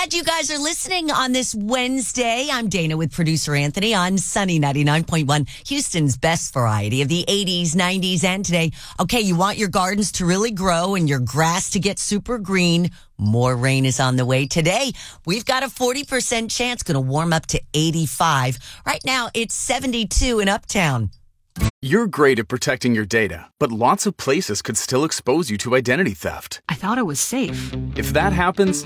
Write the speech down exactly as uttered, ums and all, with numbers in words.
glad you guys are listening on this Wednesday. I'm Dana with producer Anthony on Sunny ninety-nine point one, Houston's best variety of the eighties, nineties, and today. Okay, you want your gardens to really grow and your grass to get super green. More rain is on the way today. We've got a forty percent chance, going to warm up to eighty-five. Right now, it's seventy-two in Uptown. You're great at protecting your data, but lots of places could still expose you to identity theft. I thought it was safe. If that happens,